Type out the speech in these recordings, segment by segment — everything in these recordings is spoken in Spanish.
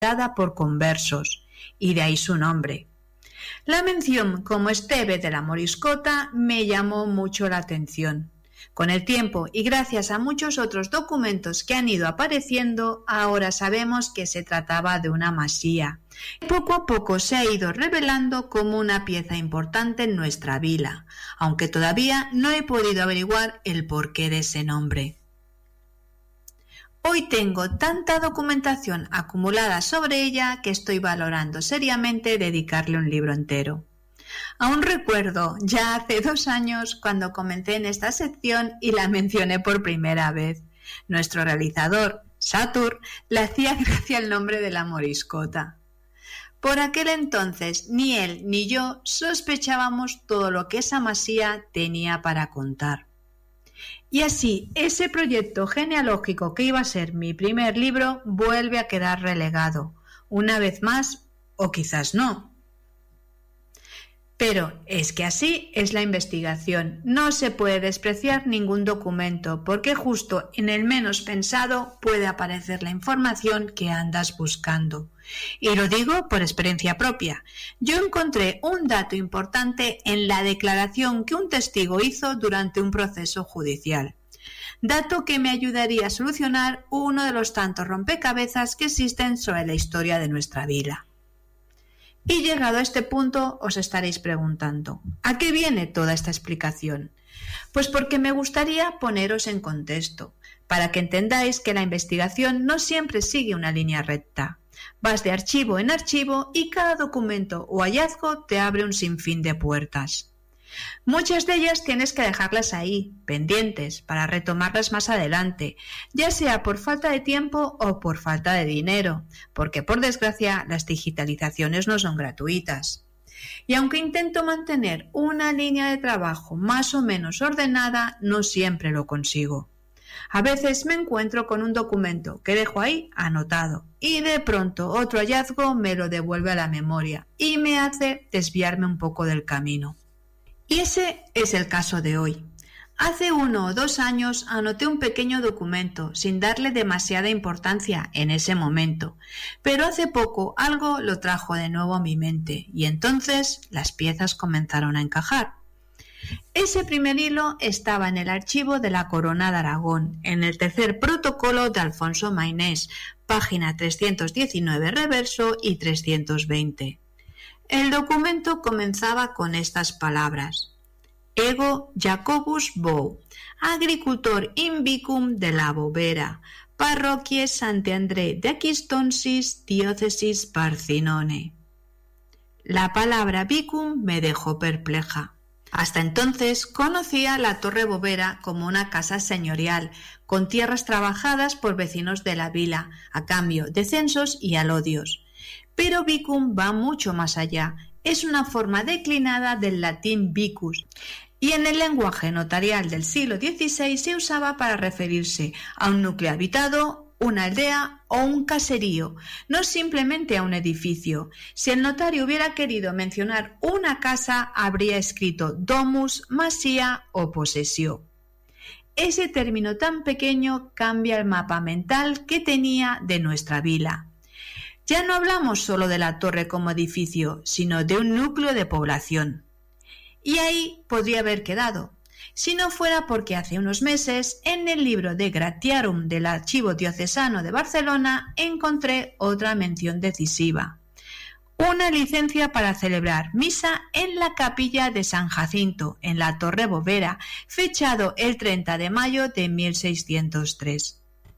dada por conversos, y de ahí su nombre. La mención como Esteve de la Moriscota me llamó mucho la atención. Con el tiempo y gracias a muchos otros documentos que han ido apareciendo, ahora sabemos que se trataba de una masía. Poco a poco se ha ido revelando como una pieza importante en nuestra vila, aunque todavía no he podido averiguar el porqué de ese nombre. Hoy tengo tanta documentación acumulada sobre ella que estoy valorando seriamente dedicarle un libro entero. Aún recuerdo, ya hace 2 años, cuando comencé en esta sección y la mencioné por primera vez. Nuestro realizador, Satur, le hacía gracia el nombre de la Moriscota. Por aquel entonces, ni él ni yo sospechábamos todo lo que esa masía tenía para contar. Y así, ese proyecto genealógico que iba a ser mi primer libro vuelve a quedar relegado, una vez más, o quizás no. Pero es que así es la investigación. No se puede despreciar ningún documento, porque justo en el menos pensado puede aparecer la información que andas buscando. Y lo digo por experiencia propia. Yo encontré un dato importante en la declaración que un testigo hizo durante un proceso judicial. Dato que me ayudaría a solucionar uno de los tantos rompecabezas que existen sobre la historia de nuestra vila. Y llegado a este punto os estaréis preguntando, ¿a qué viene toda esta explicación? Pues porque me gustaría poneros en contexto, para que entendáis que la investigación no siempre sigue una línea recta. Vas de archivo en archivo y cada documento o hallazgo te abre un sinfín de puertas. Muchas de ellas tienes que dejarlas ahí, pendientes, para retomarlas más adelante, ya sea por falta de tiempo o por falta de dinero, porque por desgracia las digitalizaciones no son gratuitas. Y aunque intento mantener una línea de trabajo más o menos ordenada, no siempre lo consigo. A veces me encuentro con un documento que dejo ahí anotado y de pronto otro hallazgo me lo devuelve a la memoria y me hace desviarme un poco del camino. Y ese es el caso de hoy. Hace 1 o 2 años anoté un pequeño documento sin darle demasiada importancia en ese momento, pero hace poco algo lo trajo de nuevo a mi mente y entonces las piezas comenzaron a encajar. Ese primer hilo estaba en el archivo de la Corona de Aragón, en el tercer protocolo de Alfonso Maynés, página 319 reverso y 320. El documento comenzaba con estas palabras: Ego Jacobus Bou, agricultor in vicum de la Bovera, parroquia Sant'André de Aquistonsis, diócesis Barcinone. La palabra vicum me dejó perpleja. Hasta entonces conocía la Torre Bovera como una casa señorial, con tierras trabajadas por vecinos de la vila, a cambio de censos y alodios. Pero vicum va mucho más allá, es una forma declinada del latín vicus, y en el lenguaje notarial del siglo XVI se usaba para referirse a un núcleo habitado, una aldea o un caserío, no simplemente a un edificio. Si el notario hubiera querido mencionar una casa, habría escrito domus, masía o posesio. Ese término tan pequeño cambia el mapa mental que tenía de nuestra vila. Ya no hablamos solo de la torre como edificio, sino de un núcleo de población. Y ahí podría haber quedado, si no fuera porque hace unos meses, en el libro de Gratiarum del Archivo Diocesano de Barcelona, encontré otra mención decisiva. Una licencia para celebrar misa en la capilla de San Jacinto, en la Torre Bovera, fechado el 30 de mayo de 1603.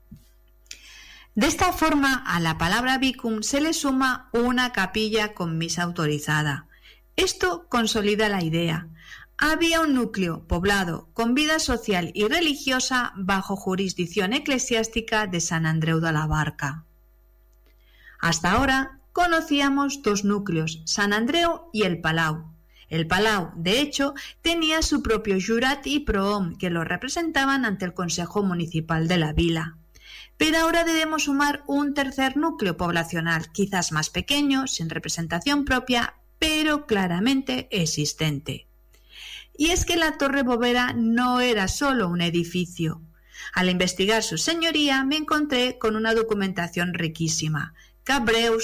De esta forma, a la palabra vicum se le suma una capilla con misa autorizada. Esto consolida la idea. Había un núcleo poblado con vida social y religiosa bajo jurisdicción eclesiástica de Sant Andreu de la Barca. Hasta ahora conocíamos 2 núcleos, Sant Andreu y el Palau. El Palau, de hecho, tenía su propio jurat y prohom que lo representaban ante el Consejo Municipal de la vila. Pero ahora debemos sumar un tercer núcleo poblacional, quizás más pequeño, sin representación propia, pero claramente existente. Y es que la Torre Bovera no era solo un edificio. Al investigar su señoría me encontré con una documentación riquísima, Cabreus.